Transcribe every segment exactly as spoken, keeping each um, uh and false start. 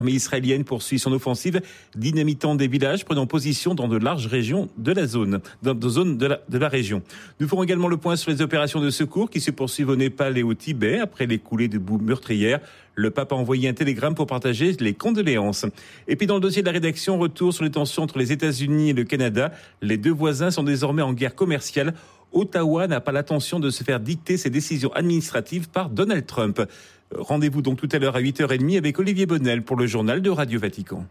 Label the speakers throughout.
Speaker 1: L'armée israélienne poursuit son offensive, dynamitant des villages, prenant position dans de larges régions de la zone, dans de zones de la, de la région. Nous ferons également le point sur les opérations de secours qui se poursuivent au Népal et au Tibet après les coulées de boue meurtrières. Le pape a envoyé un télégramme pour partager les condoléances. Et puis dans le dossier de la rédaction, retour sur les tensions entre les États-Unis et le Canada. Les deux voisins sont désormais en guerre commerciale. Ottawa n'a pas l'intention de se faire dicter ses décisions administratives par Donald Trump. Rendez-vous donc tout à l'heure à huit heures trente avec Olivier Bonnel pour le journal de Radio Vatican.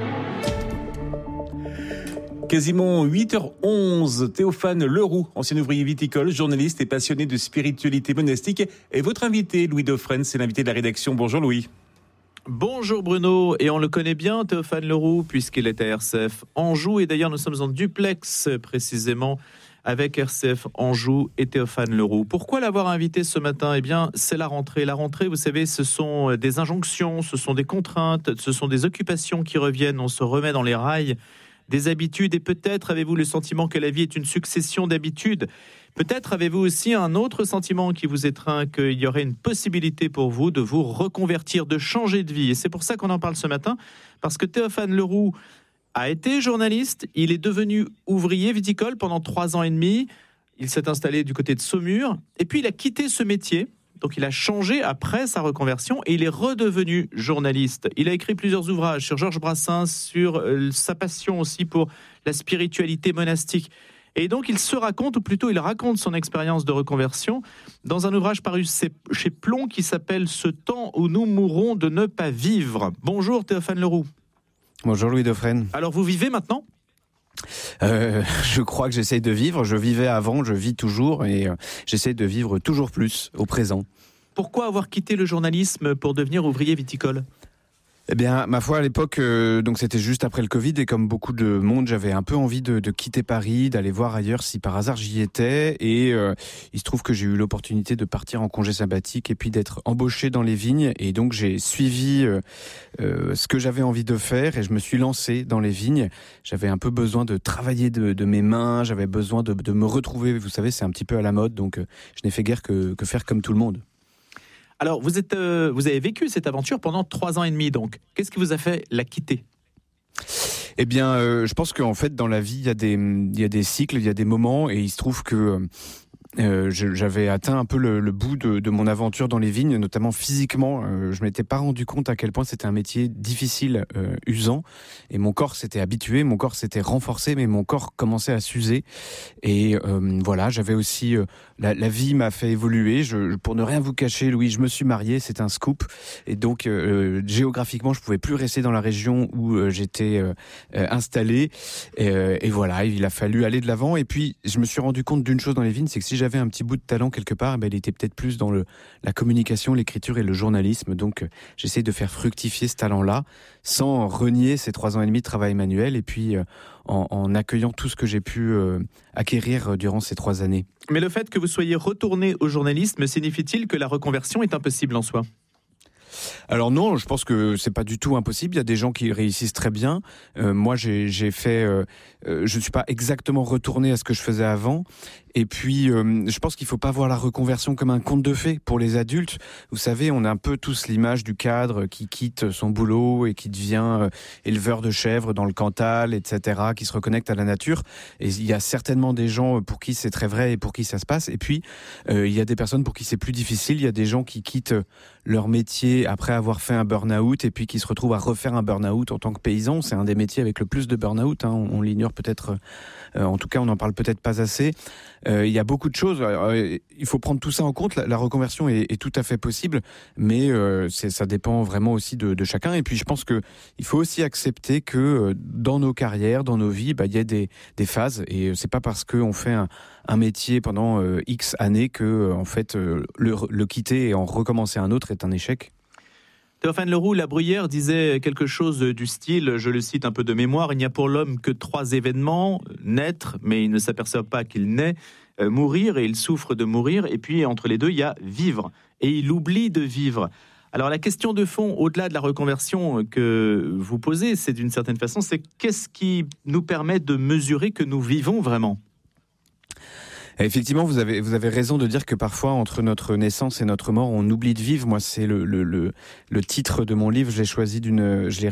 Speaker 1: Quasiment huit heures onze, Théophane Leroux, ancien ouvrier viticole, journaliste et passionné de spiritualité monastique, est votre invité. Louis Dauphren, c'est l'invité de la rédaction. Bonjour Louis.
Speaker 2: Bonjour Bruno, et on le connaît bien Théophane Leroux puisqu'il est à R C F Anjou, et d'ailleurs nous sommes en duplex précisément avec R C F Anjou et Théophane Leroux. Pourquoi l'avoir invité ce matin ? Eh bien, c'est la rentrée. La rentrée, vous savez, ce sont des injonctions, ce sont des contraintes, ce sont des occupations qui reviennent. On se remet dans les rails des habitudes, et peut-être avez-vous le sentiment que la vie est une succession d'habitudes. Peut-être avez-vous aussi un autre sentiment qui vous étreint, qu'il y aurait une possibilité pour vous de vous reconvertir, de changer de vie. Et c'est pour ça qu'on en parle ce matin, parce que Théophane Leroux a été journaliste, il est devenu ouvrier viticole pendant trois ans et demi, il s'est installé du côté de Saumur, et puis il a quitté ce métier, donc il a changé après sa reconversion, et il est redevenu journaliste. Il a écrit plusieurs ouvrages sur Georges Brassens, sur euh, sa passion aussi pour la spiritualité monastique. Et donc il se raconte, ou plutôt il raconte son expérience de reconversion dans un ouvrage paru chez Plomb qui s'appelle « Ce temps où nous mourrons de ne pas vivre ». Bonjour Théophane Leroux.
Speaker 3: Bonjour Louis Dauphren.
Speaker 2: Alors vous vivez maintenant ?
Speaker 3: euh, Je crois que j'essaye de vivre. Je vivais avant, je vis toujours, et euh, j'essaye de vivre toujours plus au présent.
Speaker 2: Pourquoi avoir quitté le journalisme pour devenir ouvrier viticole ?
Speaker 3: Eh bien, ma foi, à l'époque, euh, donc c'était juste après le Covid, et comme beaucoup de monde, j'avais un peu envie de, de quitter Paris, d'aller voir ailleurs si par hasard j'y étais. Et euh, il se trouve que j'ai eu l'opportunité de partir en congé sabbatique et puis d'être embauché dans les vignes. Et donc j'ai suivi euh, euh, ce que j'avais envie de faire, et je me suis lancé dans les vignes. J'avais un peu besoin de travailler de, de mes mains, j'avais besoin de, de me retrouver. Vous savez, c'est un petit peu à la mode, donc euh, je n'ai fait guère que, que faire comme tout le monde.
Speaker 2: Alors, vous, êtes, euh, vous avez vécu cette aventure pendant trois ans et demi, donc. Qu'est-ce qui vous a fait la quitter ?
Speaker 3: Eh bien, euh, je pense qu'en fait, dans la vie, il y a des, il y a des cycles, il y a des moments, et il se trouve que euh, je, j'avais atteint un peu le, le bout de, de mon aventure dans les vignes, notamment physiquement. Euh, je m'étais pas rendu compte à quel point c'était un métier difficile, euh, usant, et mon corps s'était habitué, mon corps s'était renforcé, mais mon corps commençait à s'user. Et euh, voilà, j'avais aussi euh, la, la vie m'a fait évoluer. Je, pour ne rien vous cacher, Louis, je me suis marié, c'est un scoop, et donc euh, géographiquement, je pouvais plus rester dans la région où euh, j'étais euh, installé. Et, euh, et voilà, il a fallu aller de l'avant. Et puis, je me suis rendu compte d'une chose dans les vignes, c'est que si j'avais un petit bout de talent quelque part, ben, il était peut-être plus dans le, la communication, l'écriture et le journalisme. Donc, euh, j'essaie de faire fructifier ce talent-là, sans renier ces trois ans et demi de travail manuel, et puis euh, en, en accueillant tout ce que j'ai pu euh, acquérir durant ces trois années.
Speaker 2: Mais le fait que vous soyez retourné au journalisme signifie-t-il que la reconversion est impossible en soi ?
Speaker 3: Alors non, je pense que c'est pas du tout impossible. Il y a des gens qui réussissent très bien. Euh, moi, j'ai, j'ai fait, euh, euh, je ne suis pas exactement retourné à ce que je faisais avant. Et puis, euh, je pense qu'il faut pas voir la reconversion comme un conte de fées pour les adultes. Vous savez, on a un peu tous l'image du cadre qui quitte son boulot et qui devient euh, éleveur de chèvres dans le Cantal, et cetera, qui se reconnecte à la nature. Et il y a certainement des gens pour qui c'est très vrai et pour qui ça se passe. Et puis, euh, il y a des personnes pour qui c'est plus difficile. Il y a des gens qui quittent leur métier après avoir fait un burn-out et puis qui se retrouvent à refaire un burn-out en tant que paysan. C'est un des métiers avec le plus de burn-out, hein. On, on l'ignore peut-être, euh, en tout cas on n'en parle peut-être pas assez. Euh, il y a beaucoup de choses, euh, il faut prendre tout ça en compte. La, la reconversion est, est tout à fait possible, mais euh, c'est, ça dépend vraiment aussi de, de chacun. Et puis je pense que il faut aussi accepter que euh, dans nos carrières, dans nos vies, bah, il y a des, des phases, et c'est pas parce qu'on fait un, un métier pendant euh, X années que euh, en fait euh, le, le quitter et en recommencer un autre est un échec.
Speaker 2: Théophane Leroux, La Bruyère disait quelque chose du style, je le cite un peu de mémoire, il n'y a pour l'homme que trois événements, naître, mais il ne s'aperçoit pas qu'il naît, euh, mourir, et il souffre de mourir, et puis entre les deux, il y a vivre, et il oublie de vivre. Alors la question de fond, au-delà de la reconversion que vous posez, c'est d'une certaine façon, c'est qu'est-ce qui nous permet de mesurer que nous vivons vraiment ?
Speaker 3: Effectivement, vous avez vous avez raison de dire que parfois entre notre naissance et notre mort, on oublie de vivre. Moi, c'est le le le, le titre de mon livre. J'ai choisi d'une, je l'ai